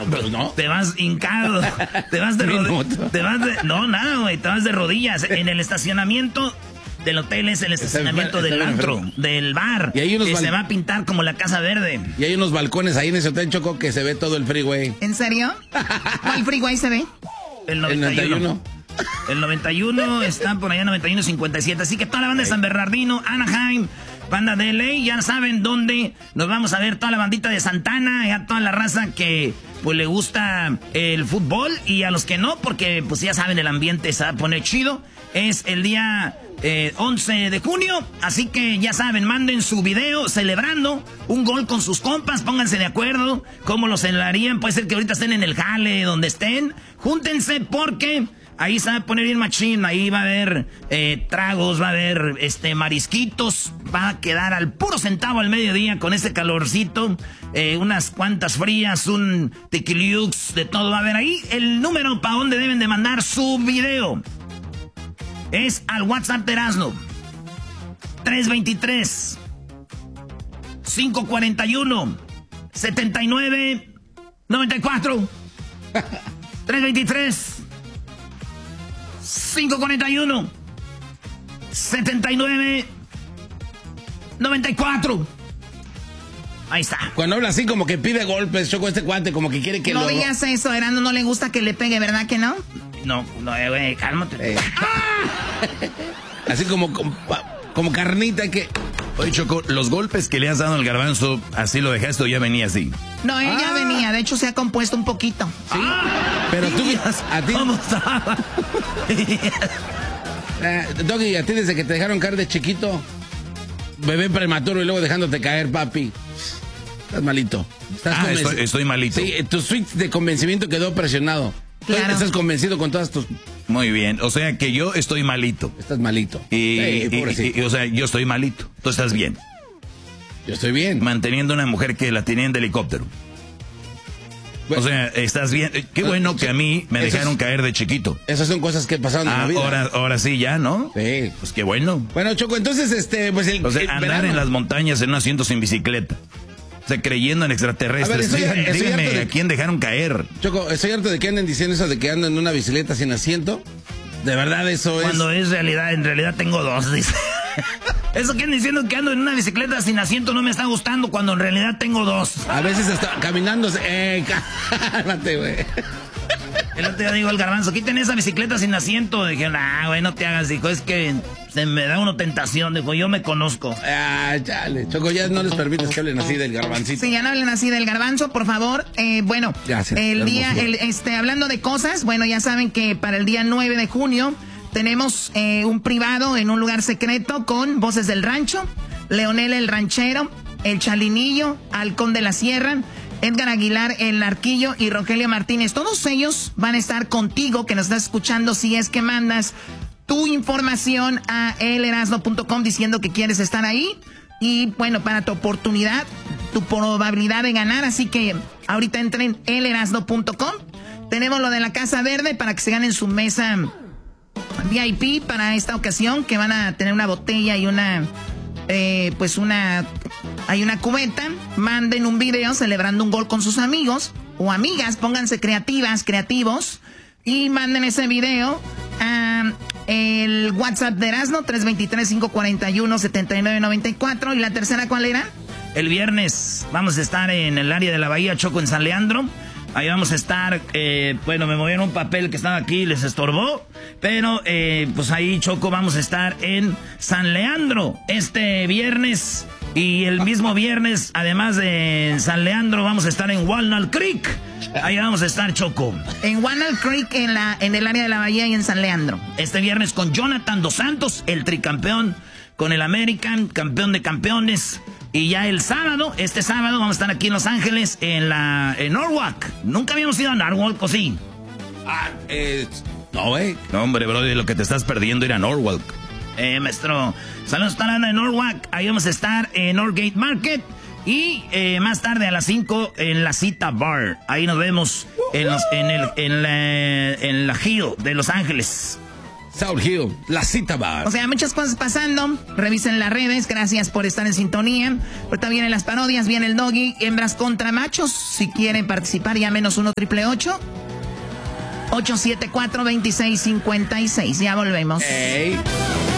pues no. Te vas hincado, te vas de rodillas. No, nada, güey, te vas de rodillas. En el estacionamiento del hotel es el estacionamiento del antro, del bar, y hay que se va a pintar como la Casa Verde. Y hay unos balcones ahí en ese hotel, Choco, que se ve todo el freeway. ¿En serio? ¿Cuál freeway se ve? El 91. El 91 está por allá, 91-57. Así que toda la banda de San Bernardino, Anaheim, banda de LA, ya saben dónde nos vamos a ver. Toda la bandita de Santana, ya toda la raza que pues le gusta el fútbol, y a los que no, porque pues ya saben, el ambiente se va a poner chido. Es el día 11 de junio, así que ya saben, manden su video celebrando un gol con sus compas, pónganse de acuerdo cómo lo celebrarían. Puede ser que ahorita estén en el jale, donde estén, júntense porque ahí se va a poner bien machín. Ahí va a haber tragos, va a haber marisquitos, va a quedar al puro centavo al mediodía con ese calorcito, unas cuantas frías, un tequiliux, de todo va a haber ahí. El número para donde deben de mandar su video es al WhatsApp de Erasmo. 323-541-7994. 323-541-7994. Ahí está. Cuando habla así como que pide golpes, Choco, este cuate como que quiere que no digas eso, Erasmo, no le gusta que le pegue, ¿verdad que no? No, güey, cálmate. Así como carnita que... Oye, Choco, los golpes que le has dado al Garbanzo, ¿así lo dejaste o ya venía así? No, él ya venía, de hecho se ha compuesto un poquito. Sí, pero tú, a ti... ¿Cómo estaba? Doggy, a ti desde que te dejaron caer de chiquito, bebé prematuro y luego dejándote caer, papi. Estás malito. Estoy malito. Sí, tu switch de convencimiento quedó presionado. Claro. Estás convencido con todas tus... Muy bien, o sea que yo estoy malito. Estás malito. O sea, yo estoy malito. Tú estás bien. Yo estoy bien. Manteniendo a una mujer que la tenía en de helicóptero. Bueno, o sea, estás bien. Qué bueno que a mí me dejaron caer de chiquito. Esas son cosas que pasaron en la vida. Ahora sí ya, ¿no? Sí. Pues qué bueno. Bueno, Choco, entonces, pues andar verano en las montañas en un asiento sin bicicleta. O sea, creyendo en extraterrestres. Díganme, ¿a quién dejaron caer? Choco, estoy harto de que anden diciendo eso de que andan en una bicicleta sin asiento. De verdad, eso es... Cuando es realidad, en realidad tengo dos, dice. Eso que andan diciendo que ando en una bicicleta sin asiento no me está gustando, cuando en realidad tengo dos. A veces hasta caminando... cálmate, güey. El otro día digo al Garbanzo, quiten esa bicicleta sin asiento. Dije, güey, no te hagas, dijo, es que se me da una tentación. Dijo, yo me conozco. Chale, Choco, ya no les permites que hablen así del Garbancito. Sí, ya no hablen así del Garbanzo, por favor. Bueno, gracias, el día, hablando de cosas, bueno, ya saben que para el día 9 de junio tenemos un privado en un lugar secreto con Voces del Rancho, Leonel el Ranchero, el Chalinillo, Halcón de la Sierra, Edgar Aguilar, el Arquillo y Rogelio Martínez. Todos ellos van a estar contigo, que nos estás escuchando, si es que mandas tu información a elerasno.com diciendo que quieres estar ahí. Y bueno, para tu oportunidad, tu probabilidad de ganar. Así que ahorita entren en elerasno.com. Tenemos lo de la Casa Verde para que se ganen su mesa VIP para esta ocasión, que van a tener una botella y hay una cubeta. Manden un video celebrando un gol con sus amigos o amigas, pónganse creativos y manden ese video a el WhatsApp de Erasno, 323-541-7994. ¿Y la tercera cuál era? El viernes vamos a estar en el área de la Bahía, Choco, en San Leandro. Ahí vamos a estar, me movieron un papel que estaba aquí y les estorbó. Pero, pues ahí, Choco, vamos a estar en San Leandro este viernes. Y el mismo viernes, además de San Leandro, vamos a estar en Walnut Creek. Ahí vamos a estar, Choco. En Walnut Creek, en el área de la Bahía y en San Leandro. Este viernes con Jonathan Dos Santos, el tricampeón, con el American, campeón de campeones. Y ya este sábado, vamos a estar aquí en Los Ángeles, en Norwalk. Nunca habíamos ido a Norwalk, ¿o sí? No, güey. No, hombre, bro, lo que te estás perdiendo era Norwalk. Maestro, saludos a la de Norwalk. Ahí vamos a estar en Northgate Market. Y más tarde a las 5 en la Cita Bar. Ahí nos vemos en la Hill de Los Ángeles. South Hill, la cita bar. O sea, muchas cosas pasando. Revisen las redes. Gracias por estar en sintonía. Ahorita vienen las parodias, viene el Doggy, hembras contra machos. Si quieren participar, llámenos 1-888-874-2656. Ya volvemos. Hey.